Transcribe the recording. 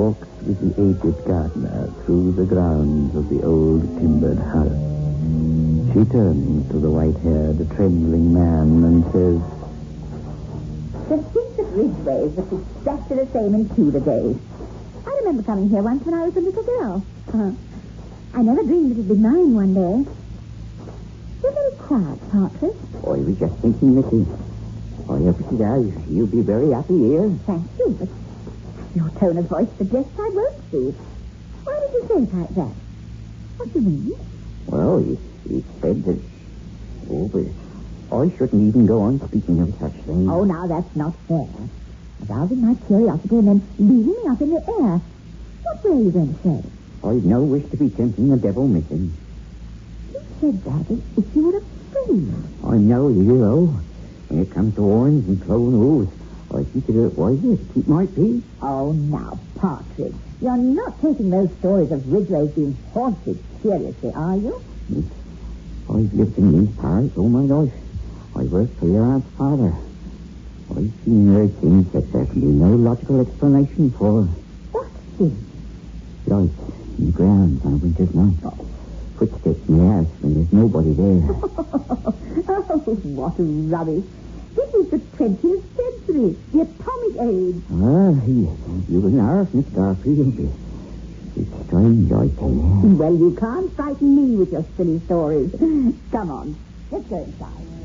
Walks with the aged gardener through the grounds of the old timbered house. She turns to the white-haired, trembling man and says, The streets at Ridgeway look exactly the same in Tudor days. I remember coming here once when I was a little girl. I never dreamed it'd be mine one day. You're very quiet, Partridge. I was just thinking, Missy. I hope she does. You'll be very happy here. Thank you, but your tone of voice suggests I won't be. Why did you say it like that? What do you mean? Well, he said that... Oh, but I shouldn't even go on speaking of such things. Oh, now that's not fair. Arousing my curiosity and then leaving me up in the air. What were you going to say? I've no wish to be tempting the devil, Missy. You said that as if you were afraid. I'm no hero. When it comes to horns and clone hooves, I think to do it wisely to keep my peace. Oh, now, Partridge, you're not taking those stories of Ridgeway's being haunted seriously, are you? I've lived in these parts all my life. I worked for your aunt's father. I've seen and heard things that there can be no logical explanation for. What thing? Lights in the grounds on a winter's night. Oh. Footsteps in the house when there's nobody there. Oh, what rubbish. This is the 20th century, the atomic age. You and ours, Miss Garfield. It's strange, I tell you. Well, you can't frighten me with your silly stories. Come on, let's go inside.